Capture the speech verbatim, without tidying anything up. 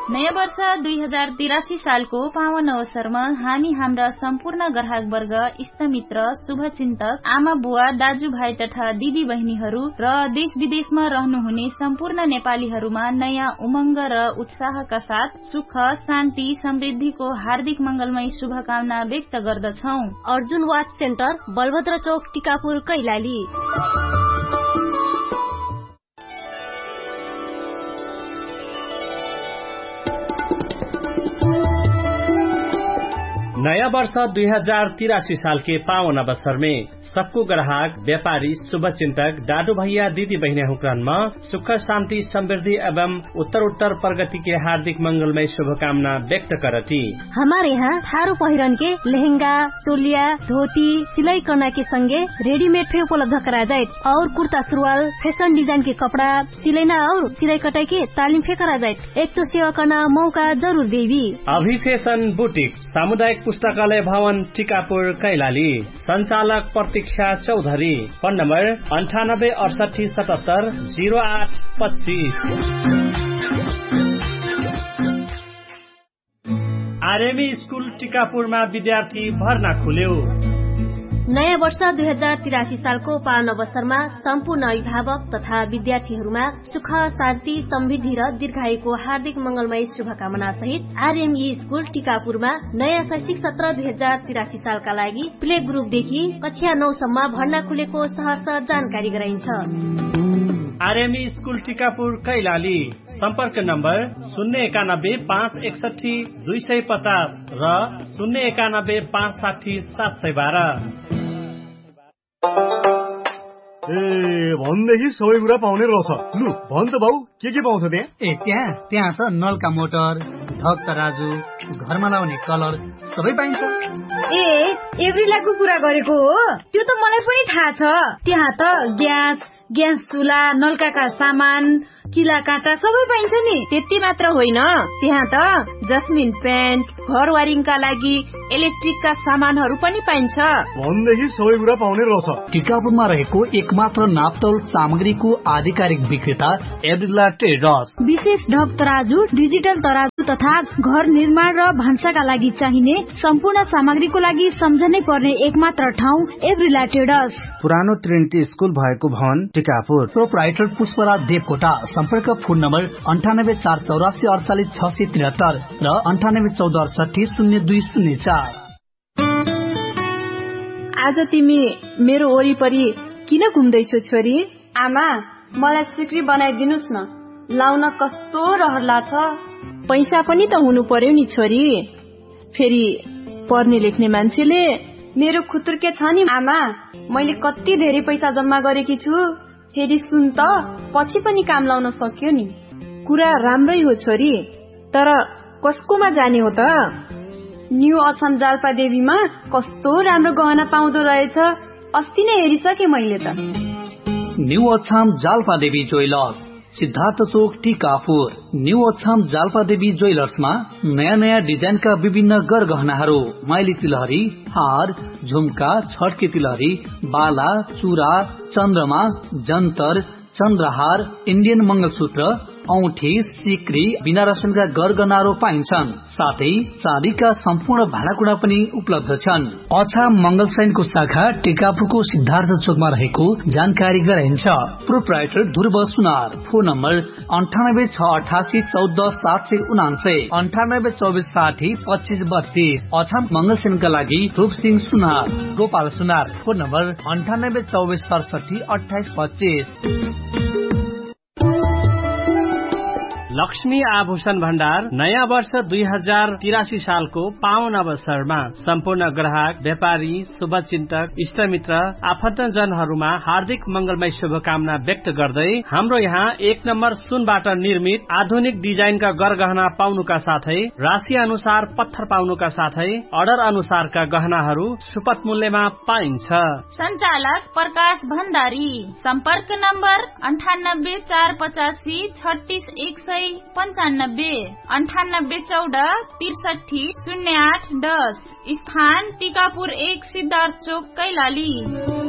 नयाँ वर्ष दुई हजार तिरासी सालको पावन अवसरमा हामी हाम्रा सम्पूर्ण ग्राहक वर्ग, इष्टमित्र, शुभचिन्तक, आमा बुवा, दाजुभाइ तथा दिदी बहिनीहरू र देश विदेशमा रहनुहुने सम्पूर्ण नेपालीहरूमा नयाँ उमंग र उत्साहका साथ सुख, शान्ति, समृद्धिको हार्दिक मंगलमय शुभकामना व्यक्त गर्दछौ। अर्जुन वाच सेन्टर, बलभद्र चौक, टिकापुर, कैलाली। नया वर्ष दुई हजार तिरासी साल के पावन अवसर में सबको ग्राहक, व्यापारी, शुभचिंतक, दादू भैया, दीदी बहनियां हुक्रान में सुख, शांति, समृद्धि एवं उत्तर उत्तर प्रगति के हार्दिक मंगलमय शुभकामना व्यक्त करती। हमारे यहाँ थारू पहिरन के लहंगा, चोलिया, धोती सिलाई करना के संगे रेडीमेड भी उपलब्ध करा जाए और कुर्ता सुरवाल, फैशन डिजाइन के कपड़ा सिलाना और सिलाई कटाई के तालीम भी करा जाए। एक तो सेवा करना मौका जरूर देवी। अभी फैशन बुटीक, सामुदायिक पुस्तकालय भवन, टिकापुर, कैलाली। संचालक प्रतीक्षा चौधरी। फोन नंबर अंठानब्बे अड़सठी सतहत्तर जीरो आठ पच्चीस। आरएमई स्कूल टिकापुर में विद्यार्थी भर्ना खुल्यो। नयाँ वर्ष दुई हजार तिरासी सालको पावन अवसरमा सम्पूर्ण अभिभावक तथा विद्यार्थीहरूमा सुख, शान्ति, समृद्धि र दीर्घायुको हार्दिक मंगलमय शुभकामना सहित आरएमई स्कूल टिकापुरमा नयाँ शैक्षिक सत्र दुई हजार तिरासी सालका लागि प्ले ग्रुपदेखि कक्षा नौ सम्म भर्ना खुलेको सहर्ष जानकारी गराइन्छ। RME school Tikapur, Kailali. सम्पर्क नम्बर शून्य एकानब्बे पाँच एकसठी दुई सय पचास र शून्य एकानब्बे पाँच साठी सात सय बाह्र। ए भन्देखि सबै कुरा पाउने रहेछ। लु भन् त बाउ, के के पाउँछ त्यहाँ? ए त्यहाँ त्यहाँ त नलका मोटर, धक तराजु, घरमा लाउने कलर सबै पाइन्छ। ए एभ्रिलाको कुरा गरेको हो? त्यो त मलाई पनि थाहा छ। त्यहाँ त ग्यास, ग्यास चुला, नलकाका सामान, किला काँटा सबै पाइन्छ नि। त्यति मात्र होइन, त्यहाँ त जस्मिन पेन्ट, घर वायरिङका लागि इलेक्ट्रिकका सामानहरू पनि पाइन्छ। भन्देखि सबै कुरा पाउने रहेछ। टिकापुरमा रहेको एकमात्र नापतोल सामग्रीको आधिकारिक विक्रेता एभ्रिला ट्रेडर्स। विशेष ढक तराजु, डिजिटल तराजु तथा घर निर्माण र भान्साका लागि चाहिने सम्पूर्ण सामग्रीको लागि सम्झनै पर्ने एकमात्र ठाउँ एभ्रिला ट्रेडर्स। पुरानो ट्रिनिटी स्कूल भएको भवन, टिकापुर। प्रोप्राइटर पुष्पराज देवकोटा। सम्पर्क फोन नम्बर अन्ठानब्बे चार चौरासी अडचालिस छ सय त्रिहत्तर र अन्ठानब्बे चौध अडसठी शून्य दुई शून्य चार। आज तिमी मेरो वरिपरि किन घुम्दैछौ छोरी? आमा, मलाई सिक्री बनाइदिनुस् न, लाउन कस्तो रहर लाग्छ। पैसा पनि त हुनु पर्यो नि छोरी। फेरि पढ्ने लेख्ने मान्छेले मेरो खुतुर्के छ नि आमा, मैले कति धेरै पैसा जम्मा गरेकी छु। फेरि सुन त, पछि पनि काम लाउन सक्यो नि। कुरा राम्रै हो छोरी, तर कसकोमा जाने हो त? न्यू अछाम जाल्पा देवीमा कस्तो राम्रो गहना पाउँदो रहेछ। अस्ति नै हेरिसके मैले त। न्यू अछाम जाल्पा देवी ज्वेलर्स, सिद्धार्थ चोक, टिकापुर। न्यू अछाम जाल्पा देवी ज्वेलर्समा नयाँ नयाँ डिजाइनका विभिन्न गरगहनाहरू, माइली तिलहरी, हार, झुम्का, छड्के तिलहरी, बाला, चुरा, चन्द्रमा, जन्तर, चन्द्रहार, इन्डियन मंगलसूत्र, औठी, सिक्री, बिना रसनका गरगहनाहरू पाइन्छन्। साथै चाँदीका सम्पूर्ण भाँडाकुँडा पनि उपलब्ध छन्। अछाम मंगल सैनको शाखा टिकापुरको सिद्धार्थ चोकमा रहेको जानकारी गराइन्छ। प्रोप्राइटर ध्रुव सुनार। फोन नम्बर अन्ठानब्बे छ अठासी चौध सात सय उनान्सय, अन्ठानब्बे चौबिस साठी पच्चीस बत्तीस। अछाम मंगल सैनका लागि रूप सिंह सुनार। गोपाल सुनार। फोन नम्बर अन्ठानब्बे चौबिस सडसठी अठाइस पच्चीस। लक्ष्मी आभूषण भण्डार नयाँ वर्ष दुई हजार तिरासी सालको पावन अवसरमा सम्पूर्ण ग्राहक, व्यापारी, शुभचिन्तक, इष्टमित्र, आफन्तजनहरूमा हार्दिक मंगलमय शुभकामना व्यक्त गर्दै हाम्रो यहाँ एक नम्बर सुनबाट निर्मित आधुनिक डिजाइनका गरगहना पाउनुका साथै राशि अनुसार पत्थर पाउनुका साथै अर्डर अनुसारका गहनाहरू सुपथ मूल्यमा पाइन्छ। संचालक प्रकाश भण्डारी। सम्पर्क नम्बर अन्ठानब्बे चार पचासी छत्तीस एक सय पञ्चानब्बे, अन्ठानब्बे चौध त्रिसठी शून्य आठ दस। स्थान टिकापुर एक, सिद्धार्थ चोक, कैलाली।